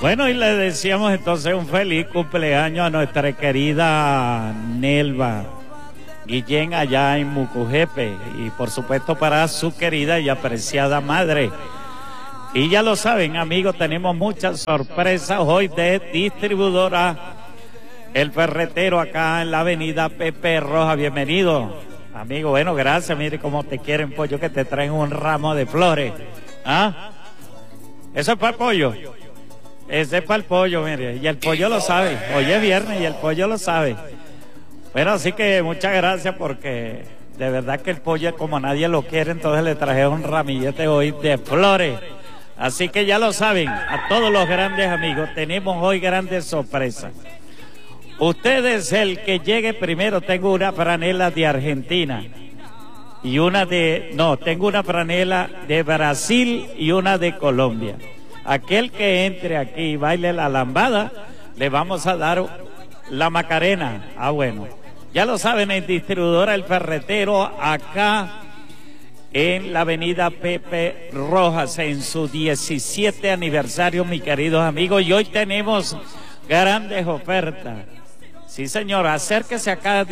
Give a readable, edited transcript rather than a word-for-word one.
Bueno, y le decíamos entonces un feliz cumpleaños a nuestra querida Nelva Guillén allá en Mucujepe, y por supuesto para su querida y apreciada madre. Y ya lo saben, amigos, tenemos muchas sorpresas hoy de distribuidora El Ferretero acá en la avenida Pepe Rojas. Bienvenido, amigo. Bueno, gracias. Mire cómo te quieren, pollo, que te traen un ramo de flores. ¿Ah? Eso es para el pollo. Ese es para el pollo, mire. Y el pollo lo sabe. Hoy es viernes y el pollo lo sabe. Bueno, así que muchas gracias, porque de verdad que el pollo, como nadie lo quiere, entonces le traje un ramillete hoy de flores. Así que ya lo saben, a todos los grandes amigos, tenemos hoy grandes sorpresas. Ustedes, el que llegue primero, tengo una franela de Argentina y una tengo una franela de Brasil y una de Colombia. Aquel que entre aquí y baile la lambada, le vamos a dar la Macarena. Ah, bueno, ya lo saben, en distribuidora El Ferretero, acá en la avenida Pepe Rojas, en su 17 aniversario, mis queridos amigos. Y hoy tenemos grandes ofertas. Sí, señor, acérquese acá.